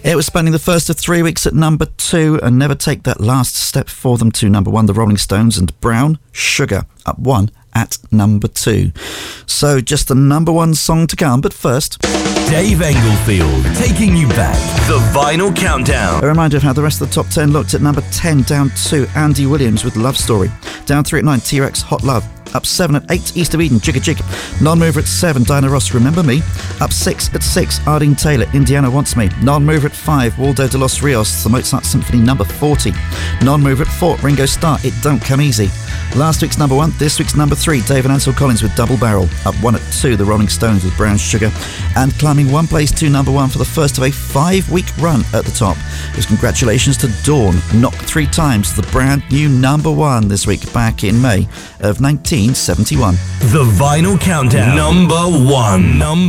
It was spending the first of 3 weeks at number 2 and never take that last step for them to number 1, the Rolling Stones, and Brown Sugar up 1 at number 2. So just the number 1 song to come, but first, Dave Englefield taking you back. The Vinyl Countdown. A reminder of how the rest of the top 10 looked. At number 10, down 2, Andy Williams with Love Story. Down 3 at 9, T-Rex, Hot Love. Up 7 at 8, East of Eden, Jigga Jig. Non-mover at 7, Diana Ross, Remember Me. Up 6 at 6, Ardeen Taylor, Indiana Wants Me. Non-mover at 5, Waldo de los Rios, The Mozart Symphony number 40. Non-mover at 4, Ringo Starr, It Don't Come Easy. Last week's number 1, this week's number 3, Dave and Ansel Collins with Double Barrel. Up 1 at 2, The Rolling Stones with Brown Sugar. And climbing 1 place to number 1 for the first of a 5-week run at the top is congratulations to Dawn, knocked 3 times to the brand new number 1 this week, back in May of 1971. The Vinyl Countdown. Number 1.